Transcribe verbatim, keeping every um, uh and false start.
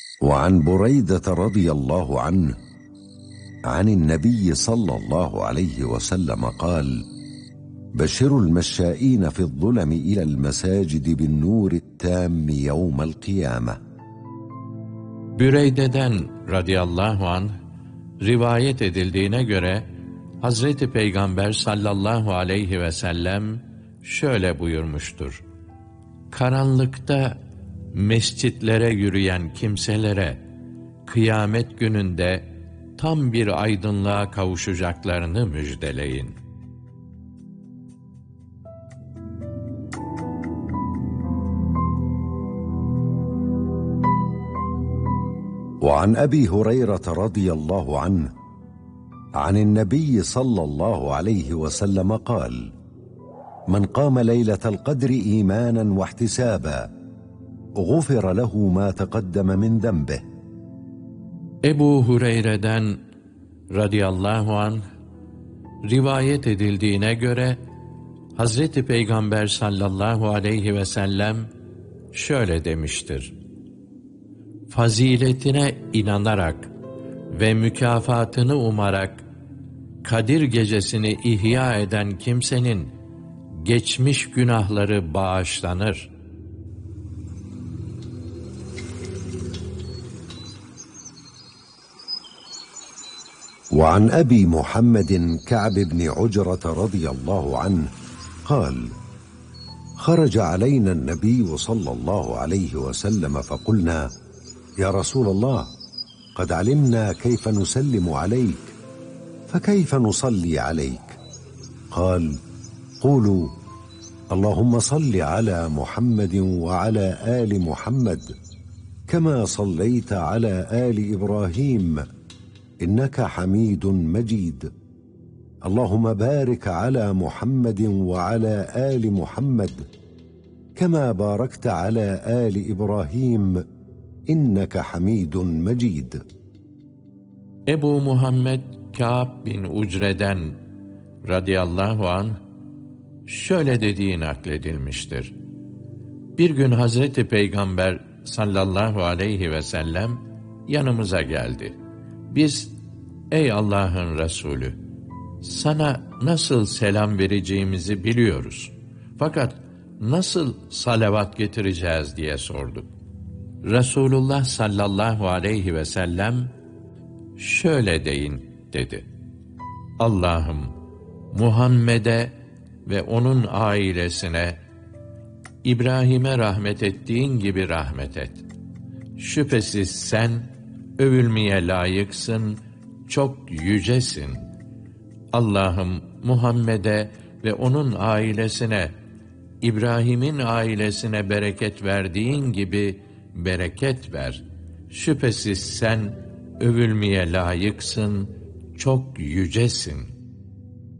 وعن بريدة رضي الله عنه عن النبي صلى الله عليه وسلم قال: بشروا المشائين في الظلم إلى المساجد بالنور التام يوم القيامة. Büreyde'den radıyallahu anh rivayet edildiğine göre Hazreti Peygamber sallallahu aleyhi ve sellem şöyle buyurmuştur: Karanlıkta mescitlere yürüyen kimselere kıyamet gününde tam bir aydınlığa kavuşacaklarını müjdeleyin. وعن أبي هريرة رضي الله عنه عن النبي صلى الله عليه وسلم قال: من قام ليلة القدر إيمانا واحتسابا غفر له ما تقدم من ذنبه. Ebu Hureyre'den radıyallahu anh rivayet edildiğine göre Hazreti Peygamber sallallahu aleyhi ve sellem şöyle demiştir: Faziletine inanarak ve mükafatını umarak Kadir gecesini ihya eden kimsenin geçmiş günahları bağışlanır. وعن أبي محمد كعب بن عجرة رضي الله عنه قال: خرج علينا النبي صلى الله عليه وسلم فقلنا: يا رسول الله، قد علمنا كيف نسلم عليك، فكيف نصلي عليك؟ قال: قولوا: اللهم صل على محمد وعلى آل محمد كما صليت على آل إبراهيم إنك حميد مجيد، اللهم بارك على محمد وعلى آل محمد كما باركت على آل إبراهيم إنك حميد مجيد. Ebu Muhammed Kâb bin Ucre'den radıyallahu anh şöyle dediği nakledilmiştir: Bir gün Hazreti Peygamber sallallahu aleyhi ve sellem yanımıza geldi. Biz, ey Allah'ın Resulü, sana nasıl selam vereceğimizi biliyoruz. Fakat nasıl salavat getireceğiz diye sorduk. Resulullah sallallahu aleyhi ve sellem şöyle deyin dedi: Allah'ım, Muhammed'e ve onun ailesine, İbrahim'e rahmet ettiğin gibi rahmet et. Şüphesiz sen övülmeye layıksın, çok yücesin. Allah'ım, Muhammed'e ve onun ailesine, İbrahim'in ailesine bereket verdiğin gibi bereket ver. Şüphesiz sen övülmeye layıksın, çok yücesin.